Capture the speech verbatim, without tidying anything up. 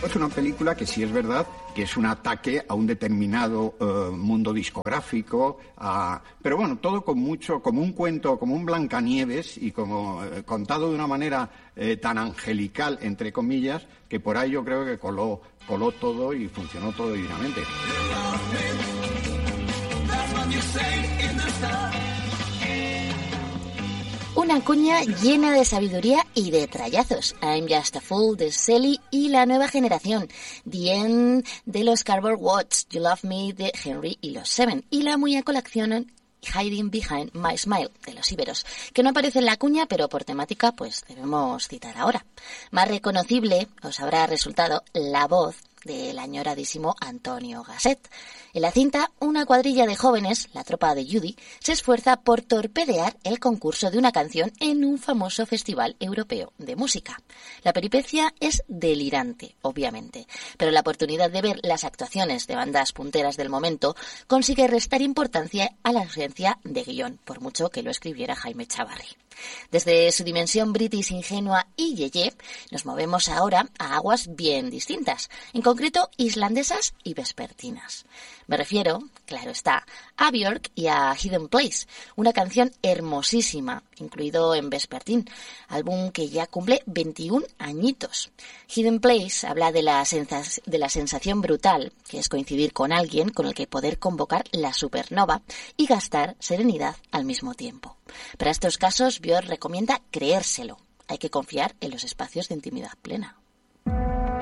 Es una película que sí es verdad que es un ataque a un determinado uh, mundo discográfico, uh, pero bueno, todo con mucho, como un cuento, como un Blancanieves y como uh, contado de una manera uh, tan angelical, entre comillas, que por ahí yo creo que coló, coló todo y funcionó todo divinamente. Una cuña llena de sabiduría y de trallazos. I'm Just a Fool de Sally y La Nueva Generación. The End de los Cardboard Watch. You Love Me de Henry y los Seven. Y la muy a colección Hiding Behind My Smile de los Íberos, que no aparece en la cuña, pero por temática pues debemos citar ahora. Más reconocible os habrá resultado la voz del añoradísimo Antonio Gasset. En la cinta, una cuadrilla de jóvenes, la tropa de Judy, se esfuerza por torpedear el concurso de una canción en un famoso festival europeo de música. La peripecia es delirante, obviamente, pero la oportunidad de ver las actuaciones de bandas punteras del momento consigue restar importancia a la ausencia de guión, por mucho que lo escribiera Jaime Chavarri. Desde su dimensión british ingenua y yeye, nos movemos ahora a aguas bien distintas, en concreto islandesas y vespertinas. Me refiero, claro está, a Björk y a Hidden Place, una canción hermosísima, incluido en Vespertín, álbum que ya cumple veintiún añitos. Hidden Place habla de la, sensas- de la sensación brutal, que es coincidir con alguien con el que poder convocar la supernova y gastar serenidad al mismo tiempo. Para estos casos, Björk recomienda creérselo. Hay que confiar en los espacios de intimidad plena.